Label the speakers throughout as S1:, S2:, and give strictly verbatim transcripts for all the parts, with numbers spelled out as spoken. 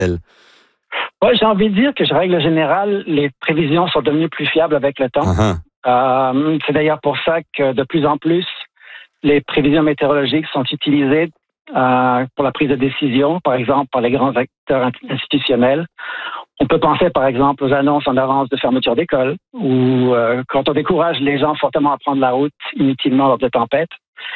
S1: elle?
S2: Ouais, j'ai envie de dire que, je règle générale, les prévisions sont devenues plus fiables avec le temps. Uh-huh. Euh, c'est d'ailleurs pour ça que de plus en plus, les prévisions météorologiques sont utilisées euh, pour la prise de décision, par exemple par les grands acteurs institutionnels. On peut penser par exemple aux annonces en avance de fermeture d'école ou euh, quand on décourage les gens fortement à prendre la route inutilement lors de tempêtes.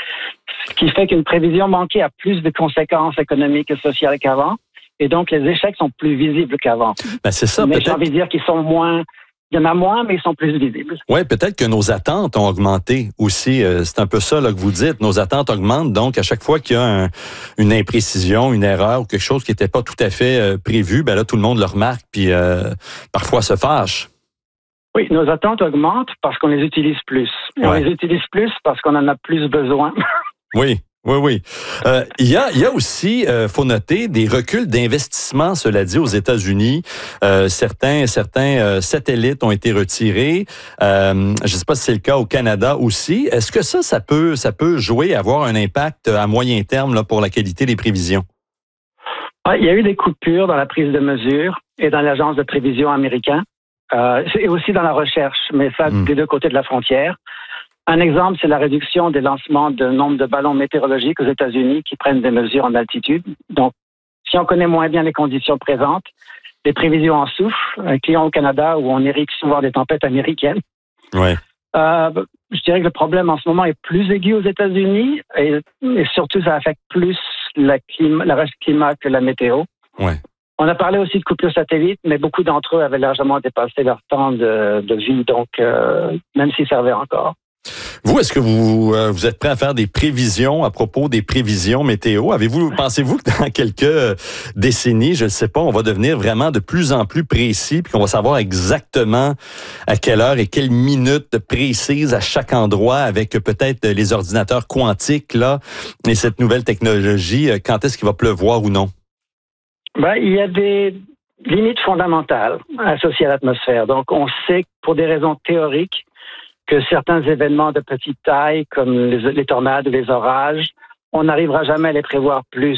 S2: Ce qui fait qu'une prévision manquée a plus de conséquences économiques et sociales qu'avant. Et donc, les échecs sont plus visibles qu'avant.
S1: Ben, c'est ça,
S2: mais
S1: peut-être...
S2: j'ai envie de dire qu'ils sont moins... Il y en a moins, mais ils sont plus visibles.
S1: Oui, peut-être que nos attentes ont augmenté aussi. C'est un peu ça là, que vous dites. Nos attentes augmentent. Donc, à chaque fois qu'il y a un, une imprécision, une erreur ou quelque chose qui n'était pas tout à fait euh, prévu, ben là, tout le monde le remarque puis euh, parfois se fâche.
S2: Oui, nos attentes augmentent parce qu'on les utilise plus. Et ouais. On les utilise plus parce qu'on en a plus besoin.
S1: Oui. Oui, oui. Euh, il y a, il y a aussi, euh, faut noter, des reculs d'investissement, cela dit, aux États-Unis. Euh, certains, certains euh, satellites ont été retirés. Euh, je ne sais pas si c'est le cas au Canada aussi. Est-ce que ça, ça peut, ça peut jouer, avoir un impact à moyen terme là, pour la qualité des prévisions?
S2: Ah, il y a eu des coupures dans la prise de mesure et dans l'agence de prévision américaine, euh, et aussi dans la recherche, mais ça, mmh. des deux côtés de la frontière. Un exemple, c'est la réduction des lancements de nombre de ballons météorologiques aux États-Unis qui prennent des mesures en altitude. Donc, si on connaît moins bien les conditions présentes, les prévisions en souffrent. Un client au Canada où on hérite souvent des tempêtes américaines.
S1: Ouais.
S2: Euh, je dirais que le problème en ce moment est plus aigu aux États-Unis et, et surtout, ça affecte plus la climat, la climat que la météo.
S1: Ouais.
S2: On a parlé aussi de coupures satellites, mais beaucoup d'entre eux avaient largement dépassé leur temps de, de vie, donc euh, même s'ils servaient encore.
S1: Vous, est-ce que vous euh, vous êtes prêt à faire des prévisions à propos des prévisions météo? Avez-vous, pensez-vous que dans quelques décennies, je ne sais pas, on va devenir vraiment de plus en plus précis puis qu'on va savoir exactement à quelle heure et quelle minute précise à chaque endroit avec peut-être les ordinateurs quantiques là et cette nouvelle technologie, quand est-ce qu'il va pleuvoir ou non?
S2: Ben, il y a des limites fondamentales associées à l'atmosphère. Donc, on sait que pour des raisons théoriques, que certains événements de petite taille, comme les, les tornades ou les orages, on n'arrivera jamais à les prévoir plus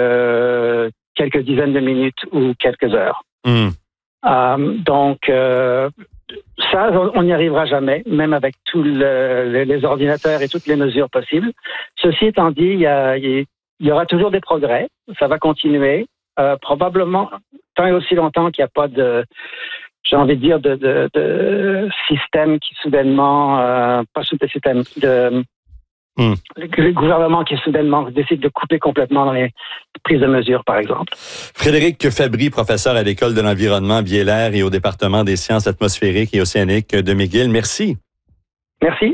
S2: que quelques dizaines de minutes ou quelques heures.
S1: Mmh.
S2: Euh, donc, euh, ça, on n'y arrivera jamais, même avec tous le, les ordinateurs et toutes les mesures possibles. Ceci étant dit, il y, a, il y aura toujours des progrès. Ça va continuer. Euh, probablement, tant et aussi longtemps qu'il n'y a pas de... j'ai envie de dire, de, de, de système qui soudainement, euh, pas de système, de mm. le gouvernement qui soudainement décide de couper complètement dans les prises de mesures, par exemple.
S1: Frédéric Fabry, professeur à l'École de l'environnement biélaire et au département des sciences atmosphériques et océaniques de McGill. Merci.
S2: Merci.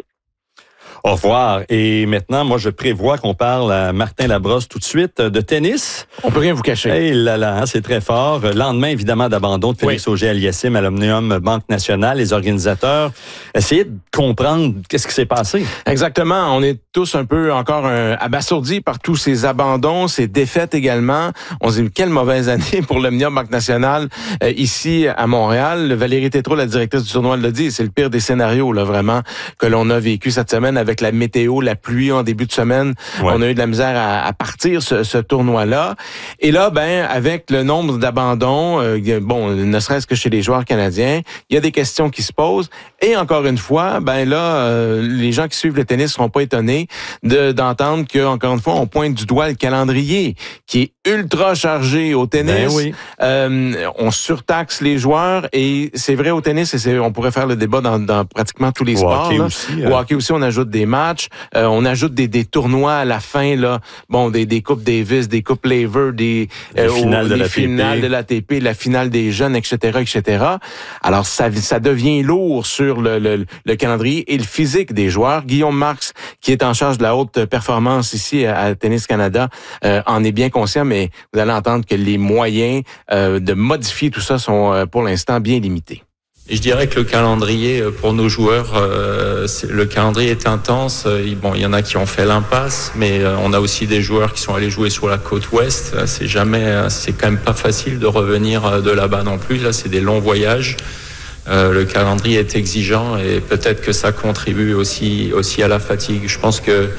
S1: Au revoir. Et maintenant, moi, je prévois qu'on parle à Martin Labrosse tout de suite de tennis.
S3: On peut rien vous cacher.
S1: Hey là là, hein, c'est très fort. Lendemain, évidemment, d'abandon de Félix oui. Auger-Aliassime à l'Omnium Banque Nationale. Les organisateurs essayaient de comprendre qu'est-ce qui s'est passé.
S3: Exactement. On est tous un peu encore euh, abasourdis par tous ces abandons, ces défaites également. On se dit, quelle mauvaise année pour l'Omnium Banque Nationale euh, ici à Montréal. Valérie Tétrault, la directrice du tournoi, l'a dit. C'est le pire des scénarios, là, vraiment, que l'on a vécu cette semaine avec la météo, la pluie en début de semaine. Ouais. On a eu de la misère à, à partir ce, ce tournoi-là. Et là, ben, avec le nombre d'abandons, euh, bon, ne serait-ce que chez les joueurs canadiens, il y a des questions qui se posent. Et encore une fois, ben là, euh, les gens qui suivent le tennis ne seront pas étonnés de, d'entendre que, encore une fois, on pointe du doigt le calendrier qui est ultra chargé au tennis.
S1: Ben oui.
S3: euh, on surtaxe les joueurs et c'est vrai au tennis et c'est, on pourrait faire le débat dans, dans pratiquement tous les
S1: au
S3: sports.
S1: Hockey
S3: là.
S1: aussi,
S3: au
S1: euh...
S3: hockey aussi, on ajoute des matchs, euh, on ajoute des, des tournois à la fin là, bon des, des coupes Davis, des coupes Laver, des
S1: euh, finales, de,
S3: des
S1: la
S3: finales de l'A T P, la finale des jeunes, et cetera, et cetera. Alors ça, ça devient lourd sur le, le, le calendrier et le physique des joueurs. Guillaume Marx, qui est en charge de la haute performance ici à, à Tennis Canada, euh, en est bien conscient, mais vous allez entendre que les moyens euh, de modifier tout ça sont euh, pour l'instant bien limités.
S4: Je dirais que le calendrier pour nos joueurs, euh, c'est, le calendrier est intense. Bon, il y en a qui ont fait l'impasse, mais euh, on a aussi des joueurs qui sont allés jouer sur la côte ouest. C'est jamais, c'est quand même pas facile de revenir de là-bas non plus. Là, c'est des longs voyages. Euh, le calendrier est exigeant et peut-être que ça contribue aussi aussi à la fatigue. Je pense que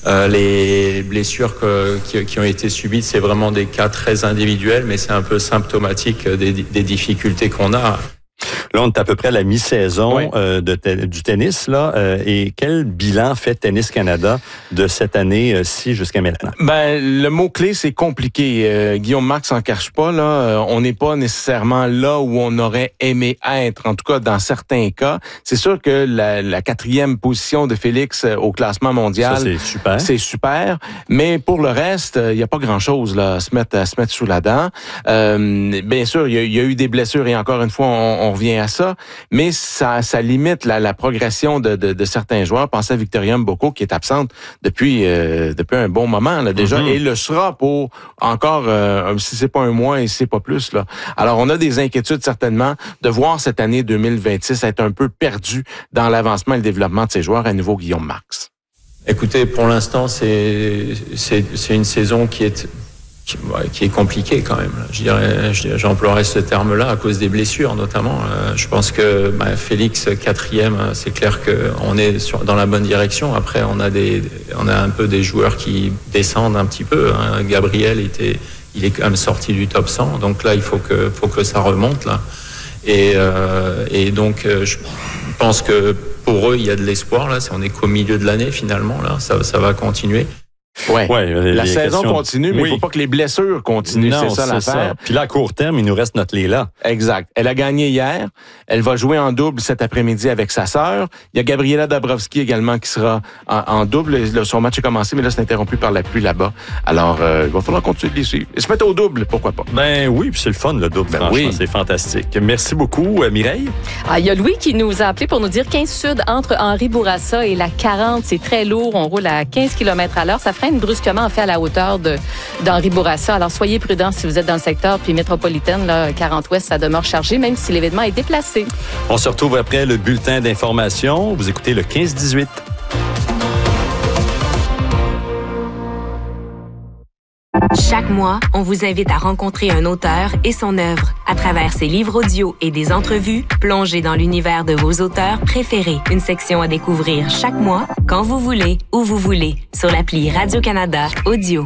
S4: Euh, les blessures que, qui, qui ont été subies, c'est vraiment des cas très individuels, mais c'est un peu symptomatique des, des difficultés qu'on a.
S1: Là, on est à peu près à la mi-saison
S3: oui.
S1: euh, de te- du tennis. Là, euh, et quel bilan fait Tennis Canada de cette année-ci jusqu'à maintenant?
S3: Ben, le mot-clé, c'est compliqué. Euh, Guillaume Marc s'en cache pas. Là, euh, on n'est pas nécessairement là où on aurait aimé être. En tout cas, dans certains cas. C'est sûr que la, la quatrième position de Félix au classement mondial,
S1: ça, c'est super.
S3: C'est super. Mais pour le reste, il n'y a pas grand-chose là, à se mettre, à se mettre sous la dent. Euh, bien sûr, il y, y a eu des blessures et encore une fois, on, on revient à ça, mais ça, ça limite la, la progression de, de, de certains joueurs. Pensez à Victoria Mboko qui est absente depuis euh, depuis un bon moment là, déjà, mm-hmm. et le sera pour encore, euh, si c'est pas un mois et si c'est pas plus là. Alors on a des inquiétudes certainement de voir cette année deux mille vingt-six être un peu perdue dans l'avancement et le développement de ces joueurs à nouveau Guillaume Marx.
S4: Écoutez, pour l'instant, c'est c'est c'est une saison qui est Qui, qui est compliqué quand même. Je dirais, j'emploierais ce terme-là à cause des blessures notamment. Je pense que bah, Félix quatrième, c'est clair qu'on est sur, dans la bonne direction. Après, on a des, on a un peu des joueurs qui descendent un petit peu. Hein. Gabriel était, il est quand même sorti du top cent, donc là il faut que, faut que ça remonte là. Et, euh, et donc je pense que pour eux il y a de l'espoir là. On est qu'au milieu de l'année finalement là, ça, ça va continuer.
S3: Ouais.
S1: ouais
S3: la saison
S1: questions...
S3: continue, mais il oui. ne faut pas que les blessures continuent.
S1: Non,
S3: c'est ça
S1: c'est
S3: l'affaire.
S1: Ça. Puis là, à court terme, il nous reste notre Léla.
S3: Exact. Elle a gagné hier. Elle va jouer en double cet après-midi avec sa sœur. Il y a Gabriela Dabrowski également qui sera en, en double. Le, son match est commencé, mais là, c'est interrompu par la pluie là-bas. Alors, euh, il va falloir continuer de les suivre. Et se mettre au double, pourquoi pas?
S1: Ben oui, puis c'est le fun, le double, ben franchement. Oui. C'est fantastique. Merci beaucoup, euh, Mireille.
S5: Ah, il y a Louis qui nous a appelé pour nous dire quinze Sud entre Henri Bourassa et la quarante. C'est très lourd. On roule à quinze kilomètres à l'heure. Ça freine brusquement, en fait, à la hauteur de, d'Henri Bourassa. Alors, soyez prudents si vous êtes dans le secteur. Puis métropolitaine, là, quarante Ouest, ça demeure chargé, même si l'événement est déplacé.
S1: On se retrouve après le bulletin d'information. Vous écoutez le quinze dix-huit.
S6: Chaque mois, on vous invite à rencontrer un auteur et son œuvre. À travers ses livres audio et des entrevues, plongez dans l'univers de vos auteurs préférés. Une section à découvrir chaque mois, quand vous voulez, où vous voulez, sur l'appli Radio-Canada Audio.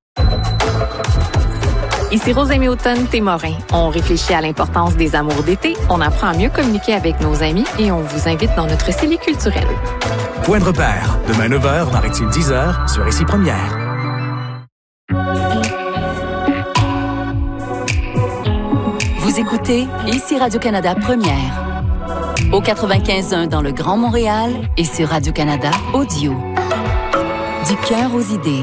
S5: Ici Rosemée Automne-Témorin. On réfléchit à l'importance des amours d'été, on apprend à mieux communiquer avec nos amis et on vous invite dans notre cellule culturelle.
S7: Point de repère, demain neuf heures, Maritime dix heures, sur Ici Première.
S8: Vous écoutez Ici Radio-Canada Première. Au quatre-vingt-quinze point un dans le Grand Montréal et sur Radio-Canada Audio. Du cœur aux idées.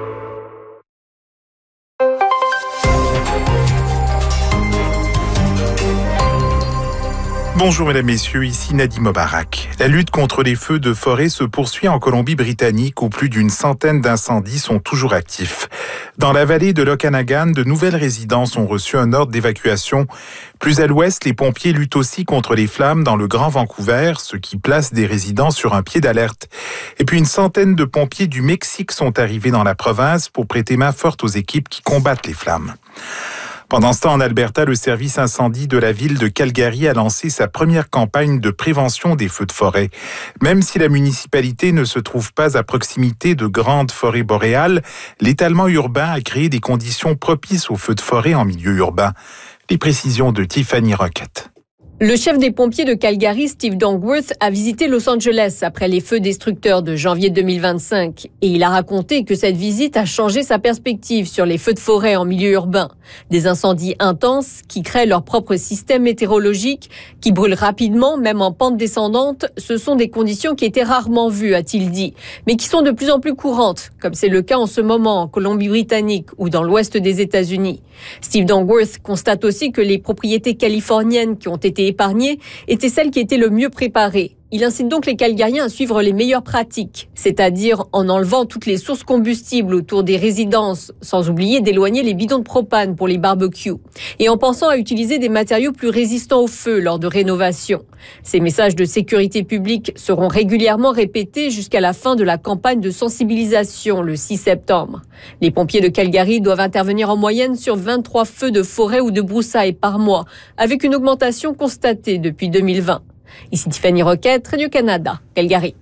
S9: Bonjour mesdames, messieurs, ici Nadim Mobarak. La lutte contre les feux de forêt se poursuit en Colombie-Britannique où plus d'une centaine d'incendies sont toujours actifs. Dans la vallée de l'Okanagan, de nouvelles résidences ont reçu un ordre d'évacuation. Plus à l'ouest, les pompiers luttent aussi contre les flammes dans le Grand Vancouver, ce qui place des résidents sur un pied d'alerte. Et puis une centaine de pompiers du Mexique sont arrivés dans la province pour prêter main forte aux équipes qui combattent les flammes. Pendant ce temps, en Alberta, le service incendie de la ville de Calgary a lancé sa première campagne de prévention des feux de forêt. Même si la municipalité ne se trouve pas à proximité de grandes forêts boréales, l'étalement urbain a créé des conditions propices aux feux de forêt en milieu urbain. Les précisions de Tiffany Roquette.
S10: Le chef des pompiers de Calgary, Steve Dongworth, a visité Los Angeles après les feux destructeurs de janvier deux mille vingt-cinq. Et il a raconté que cette visite a changé sa perspective sur les feux de forêt en milieu urbain. Des incendies intenses qui créent leur propre système météorologique, qui brûlent rapidement, même en pente descendante. Ce sont des conditions qui étaient rarement vues, a-t-il dit, mais qui sont de plus en plus courantes, comme c'est le cas en ce moment en Colombie-Britannique ou dans l'ouest des États-Unis. Steve Dongworth constate aussi que les propriétés californiennes qui ont été épargnées étaient celles qui étaient le mieux préparées. Il incite donc les Calgariens à suivre les meilleures pratiques, c'est-à-dire en enlevant toutes les sources combustibles autour des résidences, sans oublier d'éloigner les bidons de propane pour les barbecues, et en pensant à utiliser des matériaux plus résistants au feu lors de rénovation. Ces messages de sécurité publique seront régulièrement répétés jusqu'à la fin de la campagne de sensibilisation le six septembre. Les pompiers de Calgary doivent intervenir en moyenne sur vingt-trois feux de forêt ou de broussailles par mois, avec une augmentation constatée depuis deux mille vingt. Ici Tiffany Roquette, Radio-Canada, Calgary.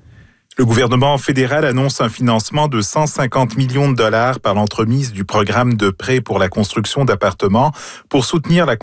S9: Le gouvernement fédéral annonce un financement de cent cinquante millions de dollars par l'entremise du programme de prêt pour la construction d'appartements pour soutenir la